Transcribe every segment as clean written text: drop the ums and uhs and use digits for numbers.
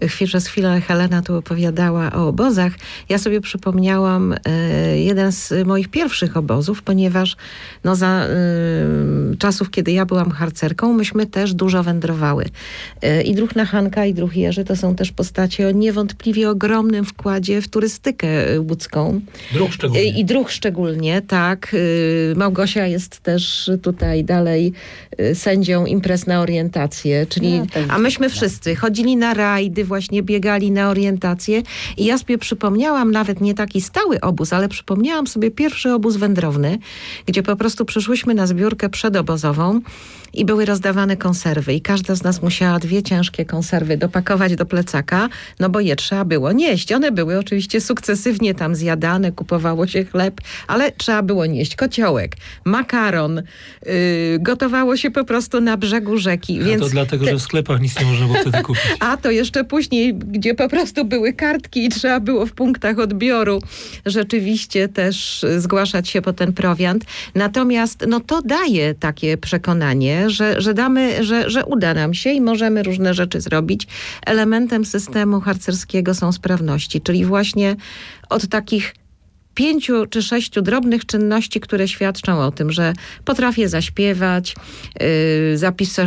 przez chwilę Helena tu opowiadała o obozach. Ja sobie przypomniałam jeden z moich pierwszych obozów, ponieważ za czasów, kiedy ja byłam harcerką, myśmy też dużo wędrowały. I druhna Hanka, i druh Jerzy to są też postacie o niewątpliwie ogromnym wkładzie w turystykę łódzką. Druh szczególnie. I druh szczególnie, tak. Małgosia jest też tutaj dalej sędzią imprez na orientację, czyli, a myśmy wszyscy chodzili na rajdy, właśnie biegali na orientację i ja sobie przypomniałam nawet nie taki stały obóz, ale przypomniałam sobie pierwszy obóz wędrowny, gdzie po prostu przyszłyśmy na zbiórkę przedobozową i były rozdawane konserwy i każda z nas musiała 2 ciężkie konserwy dopakować do plecaka, bo je trzeba było nieść. One były oczywiście sukcesywnie tam zjadane, kupowało się chleb, ale trzeba było nieść kociołek, makaron, gotowało się po prostu na brzegu rzeki. A to dlatego, że w sklepach nic nie można było wtedy kupić. A to jeszcze później, gdzie po prostu były kartki i trzeba było w punktach odbioru rzeczywiście też zgłaszać się po ten prowiant. Natomiast to daje takie przekonanie, że uda nam się i możemy różne rzeczy zrobić. Elementem systemu harcerskiego są sprawności, czyli właśnie od takich 5 czy 6 drobnych czynności, które świadczą o tym, że potrafię zaśpiewać, zapiszę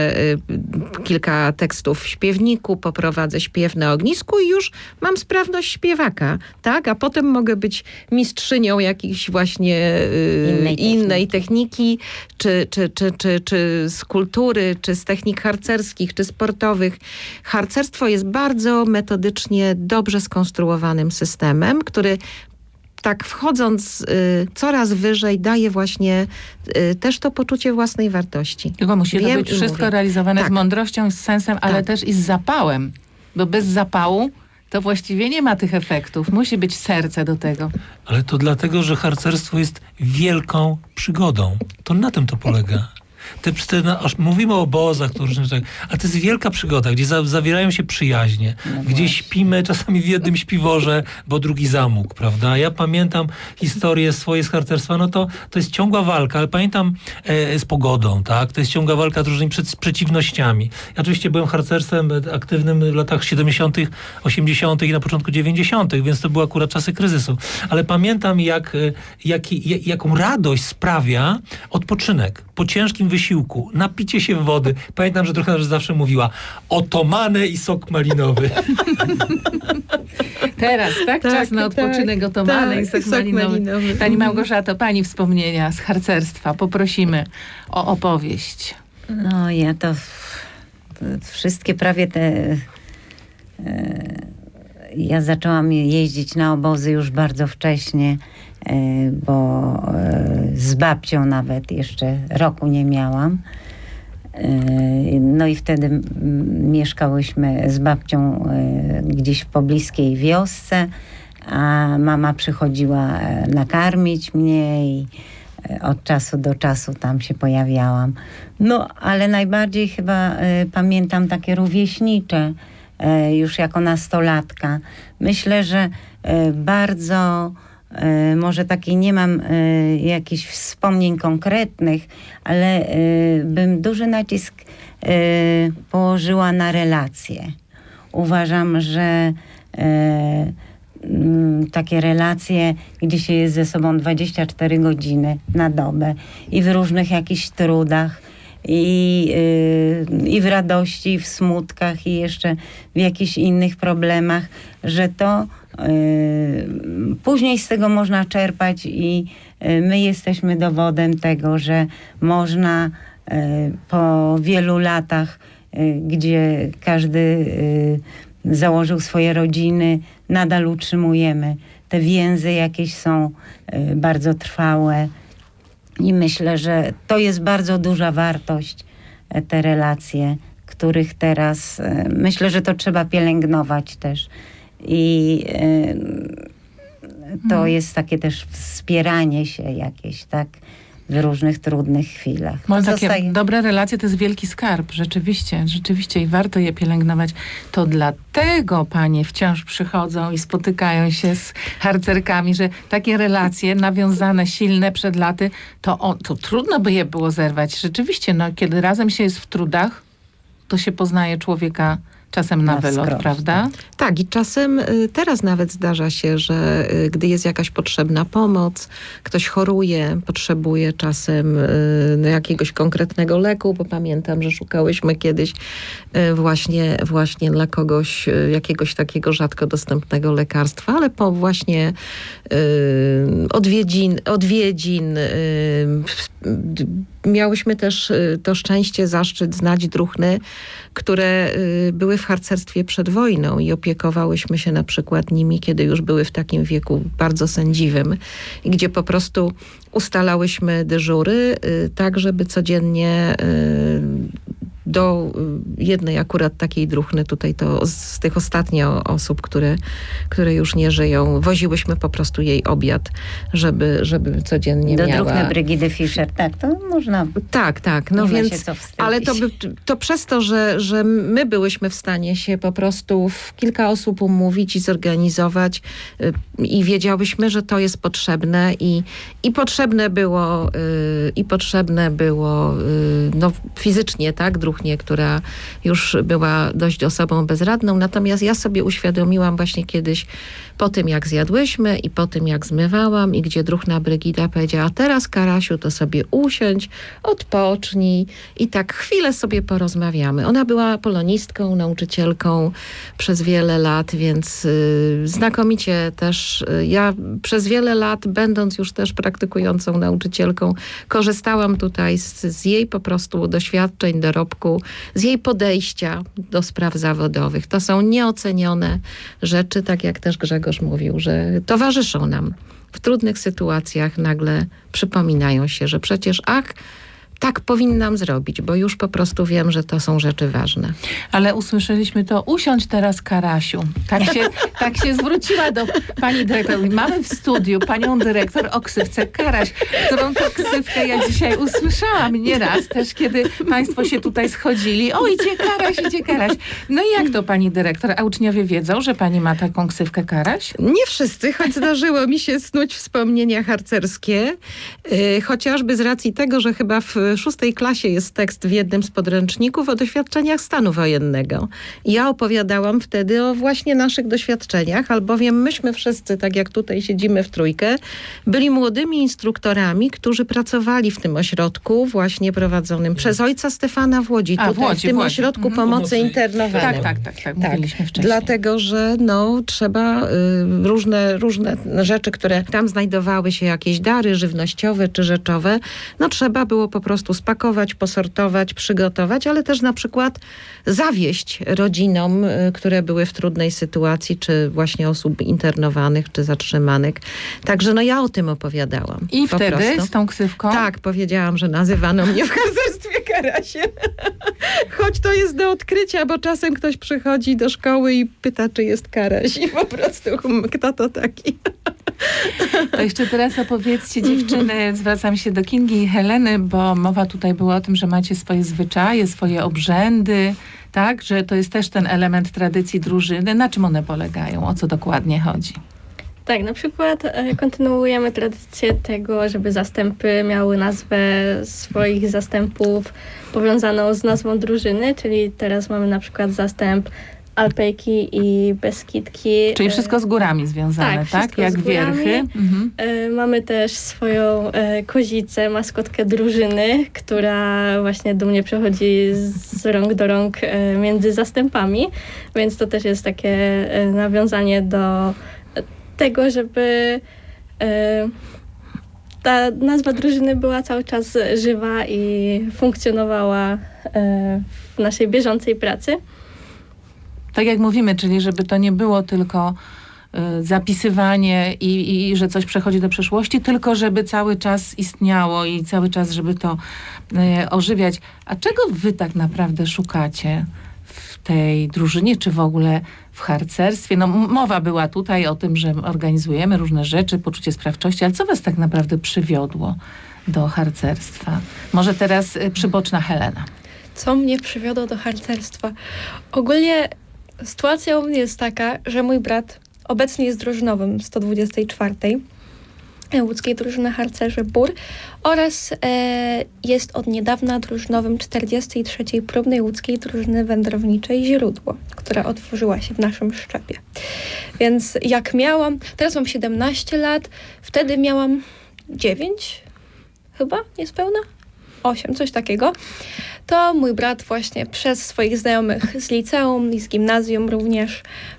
kilka tekstów w śpiewniku, poprowadzę śpiew na ognisku i już mam sprawność śpiewaka, tak? A potem mogę być mistrzynią jakiejś właśnie innej techniki, czy z kultury, czy z technik harcerskich, czy sportowych. Harcerstwo jest bardzo metodycznie dobrze skonstruowanym systemem, który tak wchodząc coraz wyżej daje właśnie też to poczucie własnej wartości. Tylko musi to być wszystko realizowane z mądrością, z sensem, ale też i z zapałem. Bo bez zapału to właściwie nie ma tych efektów. Musi być serce do tego. Ale to dlatego, że harcerstwo jest wielką przygodą. To na tym to polega. Mówimy o obozach, a to jest wielka przygoda, gdzie zawierają się przyjaźnie, gdzie śpimy czasami w jednym śpiworze, bo drugi zamógł, prawda? Ja pamiętam historię swoje z harcerstwa, to jest ciągła walka, ale pamiętam z pogodą, tak? To jest ciągła walka z różnymi przeciwnościami. Ja oczywiście byłem harcerstwem aktywnym w latach 70., 80. i na początku 90., więc to były akurat czasy kryzysu. Ale pamiętam, jaką radość sprawia odpoczynek po ciężkim wysiłku, napicie się wody. Pamiętam, że trochę zawsze mówiła otomane i sok malinowy. Teraz, tak? Czas na odpoczynek, otomane i sok malinowy. Pani Małgorzato, pani wspomnienia z harcerstwa. Poprosimy o opowieść. Ja to wszystkie prawie te... Ja zaczęłam jeździć na obozy już bardzo wcześnie, bo z babcią nawet jeszcze roku nie miałam. I wtedy mieszkałyśmy z babcią gdzieś w pobliskiej wiosce, a mama przychodziła nakarmić mnie i od czasu do czasu tam się pojawiałam. Ale najbardziej chyba pamiętam takie rówieśnicze, już jako nastolatka. Myślę, że bardzo, może takiej nie mam jakichś wspomnień konkretnych, ale bym duży nacisk położyła na relacje. Uważam, że takie relacje, gdzie się jest ze sobą 24 godziny na dobę i w różnych jakichś trudach, i w radości, i w smutkach, i jeszcze w jakichś innych problemach, że to później z tego można czerpać i my jesteśmy dowodem tego, że można po wielu latach, gdzie każdy założył swoje rodziny, nadal utrzymujemy. Te więzy jakieś są bardzo trwałe. I myślę, że to jest bardzo duża wartość, te relacje, których teraz myślę, że to trzeba pielęgnować też. I to jest takie też wspieranie się jakieś, tak? W różnych trudnych chwilach. Takie dobre relacje to jest wielki skarb, rzeczywiście i warto je pielęgnować. To dlatego panie wciąż przychodzą i spotykają się z harcerkami, że takie relacje nawiązane, silne przed laty, to trudno by je było zerwać. Rzeczywiście, kiedy razem się jest w trudach, to się poznaje człowieka czasem na wylot, wskroś, prawda? Tak, i czasem teraz nawet zdarza się, że gdy jest jakaś potrzebna pomoc, ktoś choruje, potrzebuje czasem jakiegoś konkretnego leku, bo pamiętam, że szukałyśmy kiedyś właśnie dla kogoś jakiegoś takiego rzadko dostępnego lekarstwa, ale po właśnie odwiedzin miałyśmy też to szczęście, zaszczyt znać druhny, które były w harcerstwie przed wojną i opiekowałyśmy się na przykład nimi, kiedy już były w takim wieku bardzo sędziwym, gdzie po prostu ustalałyśmy dyżury, tak żeby codziennie do jednej akurat takiej druhny, tutaj to z tych ostatnich osób, które już nie żyją, woziłyśmy po prostu jej obiad, żeby codziennie Do miała... druhny Brygidy Fischer, tak, to można. Tak, no Nie ma więc, się co wstydzić. ale to przez to, że my byłyśmy w stanie się po prostu w kilka osób umówić i zorganizować i wiedziałyśmy, że to jest potrzebne i potrzebne było no, fizycznie, tak, druhnie, która już była dość osobą bezradną. Natomiast ja sobie uświadomiłam właśnie kiedyś po tym, jak zjadłyśmy i po tym, jak zmywałam i gdzie druhna Brygida powiedziała, a teraz, Karasiu, to sobie usiądź, odpocznij i tak chwilę sobie porozmawiamy. Ona była polonistką, nauczycielką przez wiele lat, więc znakomicie też ja przez wiele lat, będąc już też praktykującą nauczycielką, korzystałam tutaj z jej po prostu doświadczeń, dorobku, z jej podejścia do spraw zawodowych. To są nieocenione rzeczy, tak jak też Grzegorz mówił, że towarzyszą nam w trudnych sytuacjach, nagle przypominają się, że przecież tak powinnam zrobić, bo już po prostu wiem, że to są rzeczy ważne. Ale usłyszeliśmy to, usiądź teraz, Karasiu. Tak się zwróciła do pani dyrektor. Mamy w studiu panią dyrektor o ksywce Karaś, którą to ksywkę ja dzisiaj usłyszałam nieraz też, kiedy państwo się tutaj schodzili. O, idzie Karaś. No i jak to, pani dyrektor? A uczniowie wiedzą, że pani ma taką ksywkę Karaś? Nie wszyscy, choć zdarzyło mi się snuć wspomnienia harcerskie, chociażby z racji tego, że chyba w 6. klasie jest tekst w jednym z podręczników o doświadczeniach stanu wojennego. I ja opowiadałam wtedy o właśnie naszych doświadczeniach, albowiem myśmy wszyscy, tak jak tutaj siedzimy w trójkę, byli młodymi instruktorami, którzy pracowali w tym ośrodku właśnie prowadzonym przez ojca Stefana w Łodzi. W tym ośrodku pomocy internowanej. Tak, mówiliśmy wcześniej. Dlatego, że trzeba różne rzeczy, które tam znajdowały się, jakieś dary żywnościowe czy rzeczowe, trzeba było po prostu spakować, posortować, przygotować, ale też na przykład zawieść rodzinom, które były w trudnej sytuacji, czy właśnie osób internowanych, czy zatrzymanych. Także ja o tym opowiadałam. I wtedy z tą ksywką? Tak, powiedziałam, że nazywano mnie w harcerstwie Karasiem. Choć to jest do odkrycia, bo czasem ktoś przychodzi do szkoły i pyta, czy jest Karaś i po prostu kto to taki? To jeszcze teraz opowiedzcie, dziewczyny, zwracam się do Kingi i Heleny, bo mowa tutaj była o tym, że macie swoje zwyczaje, swoje obrzędy, tak? Że to jest też ten element tradycji drużyny. Na czym one polegają? O co dokładnie chodzi? Tak, na przykład kontynuujemy tradycję tego, żeby zastępy miały nazwę swoich zastępów powiązaną z nazwą drużyny, czyli teraz mamy na przykład zastęp Alpejki i Beskidki. Czyli wszystko z górami związane, tak? Jak wierchy. Mhm. Mamy też swoją kozicę, maskotkę drużyny, która właśnie dumnie przechodzi z rąk do rąk między zastępami, więc to też jest takie nawiązanie do tego, żeby ta nazwa drużyny była cały czas żywa i funkcjonowała w naszej bieżącej pracy. Tak jak mówimy, czyli żeby to nie było tylko zapisywanie i że coś przechodzi do przeszłości, tylko żeby cały czas istniało i cały czas, żeby to ożywiać. A czego wy tak naprawdę szukacie w tej drużynie, czy w ogóle w harcerstwie? Mowa była tutaj o tym, że organizujemy różne rzeczy, poczucie sprawczości, ale co was tak naprawdę przywiodło do harcerstwa? Może teraz przyboczna Helena. Co mnie przywiodło do harcerstwa? Ogólnie sytuacja u mnie jest taka, że mój brat obecnie jest drużynowym 124. łódzkiej drużyny harcerzy BUR oraz jest od niedawna drużynowym 43. próbnej łódzkiej drużyny wędrowniczej Źródło, która otworzyła się w naszym Szczepie. Więc jak miałam, teraz mam 17 lat, wtedy miałam 9 chyba, niespełna? 8, coś takiego. To mój brat właśnie przez swoich znajomych z liceum i z gimnazjum również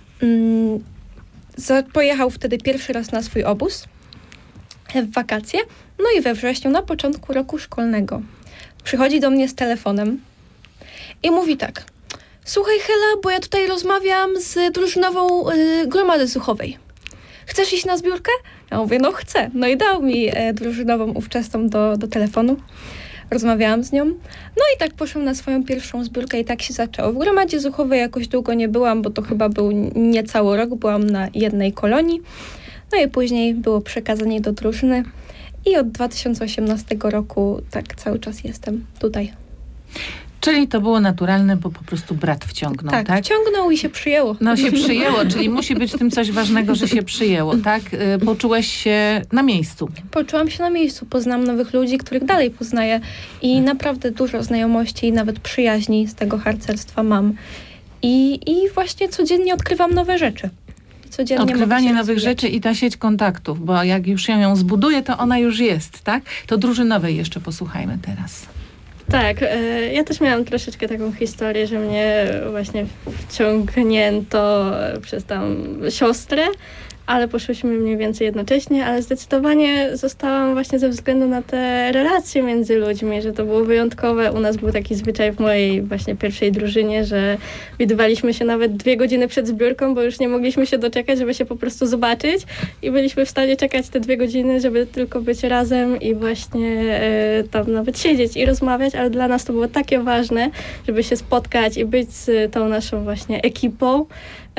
pojechał wtedy pierwszy raz na swój obóz w wakacje. No i we wrześniu, na początku roku szkolnego, przychodzi do mnie z telefonem i mówi tak: słuchaj Hela, bo ja tutaj rozmawiam z drużynową gromady Zuchowej. Chcesz iść na zbiórkę? Ja mówię, no chcę. No i dał mi drużynową ówczesną do telefonu. Rozmawiałam z nią. No i tak poszłam na swoją pierwszą zbiórkę i tak się zaczęło. W gromadzie Zuchowej jakoś długo nie byłam, bo to chyba był niecały rok. Byłam na jednej kolonii. No i później było przekazanie do drużyny. I od 2018 roku tak cały czas jestem tutaj. Czyli to było naturalne, bo po prostu brat wciągnął, tak? Tak, wciągnął i się przyjęło. No się przyjęło, czyli musi być w tym coś ważnego, że się przyjęło, tak? Poczułeś się na miejscu. Poczułam się na miejscu, poznałam nowych ludzi, których dalej poznaję i naprawdę dużo znajomości i nawet przyjaźni z tego harcerstwa mam. I właśnie codziennie odkrywam nowe rzeczy. Codziennie odkrywanie nowych rzeczy i ta sieć kontaktów, bo jak już ją zbuduję, to ona już jest, tak? To drużynowej jeszcze posłuchajmy teraz. Tak, ja też miałam troszeczkę taką historię, że mnie właśnie wciągnięto przez tam siostrę, ale poszłyśmy mniej więcej jednocześnie, ale zdecydowanie zostałam właśnie ze względu na te relacje między ludźmi, że to było wyjątkowe. U nas był taki zwyczaj w mojej właśnie pierwszej drużynie, że widywaliśmy się nawet 2 godziny przed zbiórką, bo już nie mogliśmy się doczekać, żeby się po prostu zobaczyć i byliśmy w stanie czekać te 2 godziny, żeby tylko być razem i właśnie tam nawet siedzieć i rozmawiać, ale dla nas to było takie ważne, żeby się spotkać i być z tą naszą właśnie ekipą,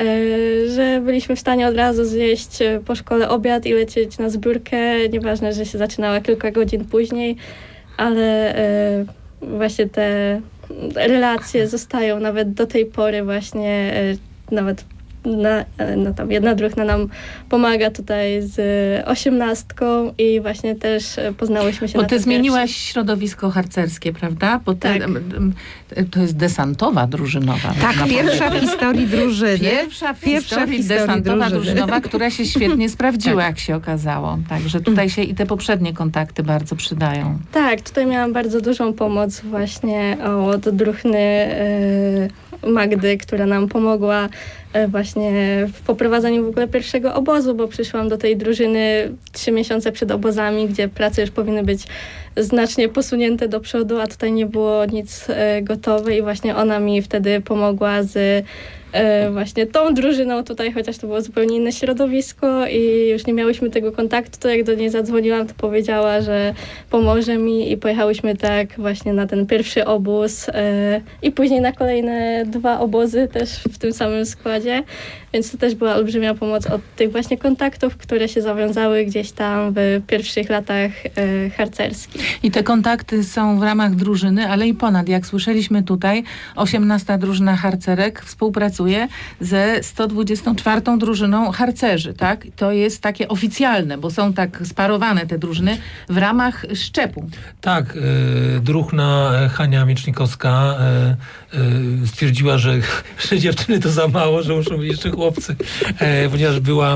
że byliśmy w stanie od razu zjeść po szkole obiad i lecieć na zbiórkę. Nieważne, że się zaczynała kilka godzin później, ale właśnie te relacje zostają nawet do tej pory właśnie, nawet tam jedna drużyna nam pomaga tutaj z 18 i właśnie też poznałyśmy się bo na ty zmieniłaś środowisko harcerskie, prawda? Bo tak. To jest desantowa drużynowa. Tak, pierwsza w historii drużyny. Pierwsza w historii desantowa drużynowa, która się świetnie sprawdziła, jak się okazało. Także tutaj się i te poprzednie kontakty bardzo przydają. Tak, tutaj miałam bardzo dużą pomoc właśnie od drużyny Magdy, która nam pomogła właśnie w poprowadzeniu w ogóle pierwszego obozu, bo przyszłam do tej drużyny 3 miesiące przed obozami, gdzie prace już powinny być znacznie posunięte do przodu, a tutaj nie było nic gotowe i właśnie ona mi wtedy pomogła z właśnie tą drużyną tutaj, chociaż to było zupełnie inne środowisko i już nie miałyśmy tego kontaktu, to jak do niej zadzwoniłam, to powiedziała, że pomoże mi i pojechałyśmy tak właśnie na ten pierwszy obóz i później na kolejne 2 obozy też w tym samym składzie, więc to też była olbrzymia pomoc od tych właśnie kontaktów, które się zawiązały gdzieś tam w pierwszych latach harcerskich. I te kontakty są w ramach drużyny, ale i ponad. Jak słyszeliśmy tutaj, 18. drużyna harcerek współpracuje ze 124. drużyną harcerzy, tak? To jest takie oficjalne, bo są tak sparowane te drużyny w ramach szczepu. Tak, druhna Hania Miecznikowska stwierdziła, że dziewczyny to za mało, że muszą być jeszcze chłopcy, ponieważ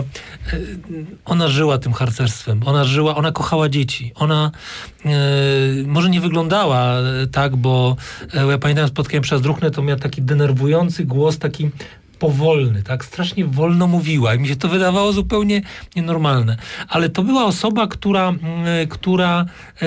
ona żyła tym harcerstwem, ona kochała dzieci, ona może nie wyglądała tak, bo ja pamiętam, spotkałem przez druhnę, to miała taki denerwujący głos, taki powolny, tak? Strasznie wolno mówiła i mi się to wydawało zupełnie nienormalne. Ale to była osoba, która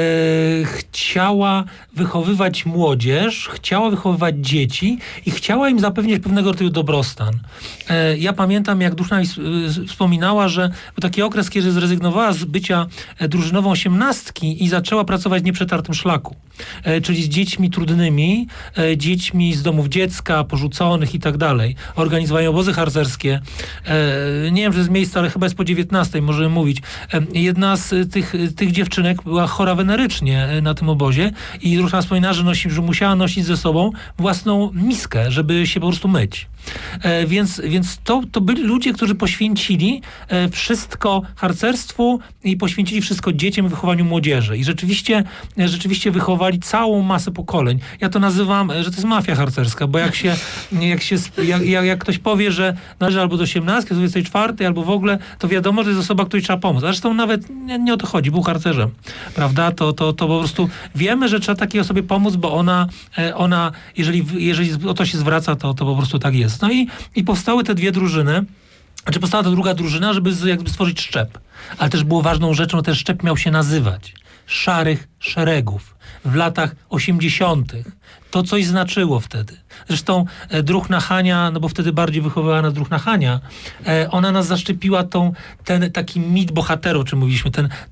chciała wychowywać młodzież, chciała wychowywać dzieci i chciała im zapewnić pewnego rodzaju dobrostan. Ja pamiętam, jak Duszna wspominała, że był taki okres, kiedy zrezygnowała z bycia drużynową 18 i zaczęła pracować w nieprzetartym szlaku. Czyli z dziećmi trudnymi, dziećmi z domów dziecka, porzuconych i tak dalej. Organizowała organizowają obozy harcerskie. Nie wiem, czy z miejsca, ale chyba jest po 19, możemy mówić. Jedna z tych dziewczynek była chora wenerycznie na tym obozie i Róża wspomina, że musiała nosić ze sobą własną miskę, żeby się po prostu myć. Więc to byli ludzie, którzy poświęcili wszystko harcerstwu i poświęcili wszystko dzieciom i wychowaniu młodzieży. I rzeczywiście wychowali całą masę pokoleń. Ja to nazywam, że to jest mafia harcerska, bo jak ktoś powie, że należy albo do 18, do 24, albo w ogóle, to wiadomo, że jest osoba, której trzeba pomóc. Zresztą nawet nie o to chodzi, był harcerzem. Prawda? To po prostu wiemy, że trzeba takiej osobie pomóc, bo ona jeżeli o to się zwraca, to po prostu tak jest. No i powstały te dwie drużyny. Znaczy powstała ta druga drużyna, żeby jakby stworzyć szczep. Ale też było ważną rzeczą, że ten szczep miał się nazywać Szarych Szeregów. W latach 80. to coś znaczyło wtedy. Zresztą Druhna Hania, no bo wtedy bardziej wychowywała nas Druhna Hania, ona nas zaszczepiła ten taki mit bohaterów, o czym mówiliśmy,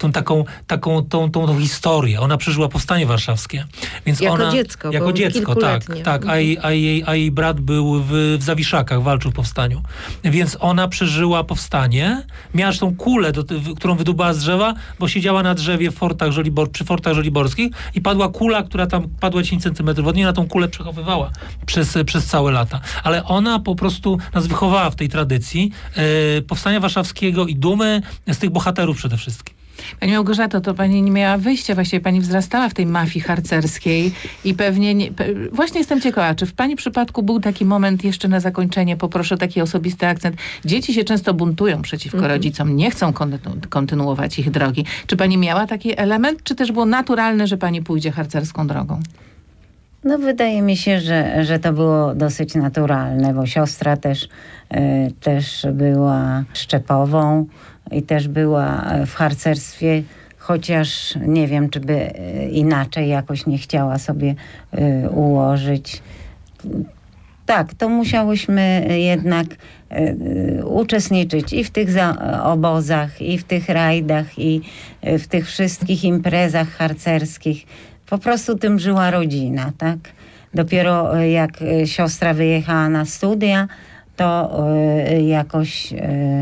tą historię. Ona przeżyła powstanie warszawskie. Więc jako dziecko, tak. A jej brat był w Zawiszakach, walczył w powstaniu. Więc ona przeżyła powstanie, miała tą kulę, którą wydubała z drzewa, bo siedziała na drzewie przy fortach żoliborskich i padła kula, która tam padła 10 centymetrów od niej, na tą kulę przechowywała przez całe lata. Ale ona po prostu nas wychowała w tej tradycji powstania warszawskiego i dumy z tych bohaterów przede wszystkim. Pani Małgorzato, to pani nie miała wyjścia, właściwie pani wzrastała w tej mafii harcerskiej i pewnie właśnie jestem ciekawa, czy w pani przypadku był taki moment jeszcze na zakończenie, poproszę taki osobisty akcent. Dzieci się często buntują przeciwko rodzicom, nie chcą kontynuować ich drogi. Czy pani miała taki element, czy też było naturalne, że pani pójdzie harcerską drogą? No wydaje mi się, że to było dosyć naturalne, bo siostra też była szczepową i też była w harcerstwie, chociaż nie wiem, czy by inaczej jakoś nie chciała sobie ułożyć. Tak, to musiałyśmy jednak uczestniczyć i w tych obozach, i w tych rajdach, i w tych wszystkich imprezach harcerskich. Po prostu tym żyła rodzina, tak? Dopiero jak siostra wyjechała na studia, to jakoś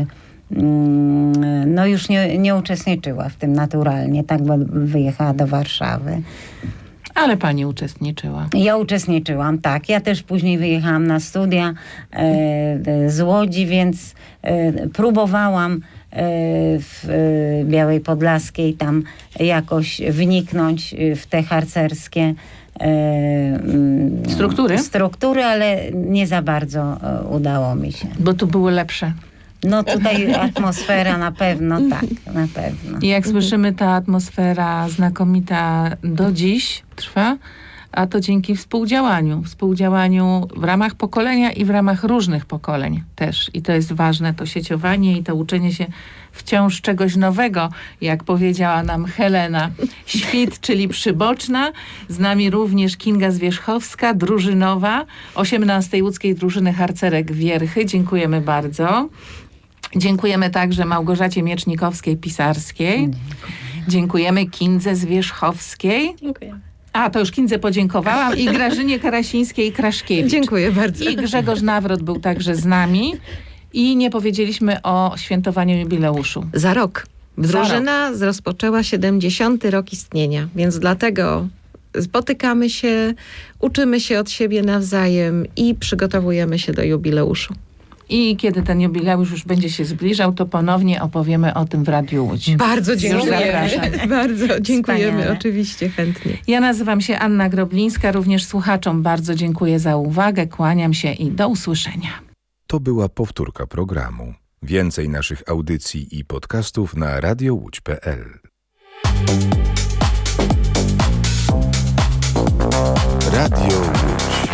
no już nie uczestniczyła w tym naturalnie, tak? Bo wyjechała do Warszawy. Ale pani uczestniczyła. Ja uczestniczyłam, tak. Ja też później wyjechałam na studia z Łodzi, więc próbowałam w Białej Podlaskiej tam jakoś wniknąć w te harcerskie struktury, ale nie za bardzo udało mi się. Bo tu były lepsze. No tutaj atmosfera na pewno, tak, na pewno. I jak słyszymy, ta atmosfera znakomita do dziś trwa, a to dzięki współdziałaniu w ramach pokolenia i w ramach różnych pokoleń też. I to jest ważne, to sieciowanie i to uczenie się wciąż czegoś nowego, jak powiedziała nam Helena Świt, czyli przyboczna. Z nami również Kinga Zwierzchowska, drużynowa 18. Łódzkiej Drużyny Harcerek Wierchy. Dziękujemy bardzo. Dziękujemy także Małgorzacie Miecznikowskiej-Pisarskiej. Dziękujemy Kindze Zwierzchowskiej. Dziękuję. A, to już Kindze podziękowałam i Grażynie Karasińskiej-Kraszkiewicz. Dziękuję bardzo. I Grzegorz Nawrot był także z nami. I nie powiedzieliśmy o świętowaniu jubileuszu. Za rok. Drużyna rozpoczęła 70. rok istnienia, więc dlatego spotykamy się, uczymy się od siebie nawzajem i przygotowujemy się do jubileuszu. I kiedy ten jubileusz już będzie się zbliżał, to ponownie opowiemy o tym w Radiu Łódź. Bardzo dziękujemy. Zapraszam. Bardzo dziękujemy, Wspaniale. Oczywiście, chętnie. Ja nazywam się Anna Groblińska, również słuchaczom bardzo dziękuję za uwagę, kłaniam się i do usłyszenia. To była powtórka programu. Więcej naszych audycji i podcastów na radiołódź.pl. Radio Łódź.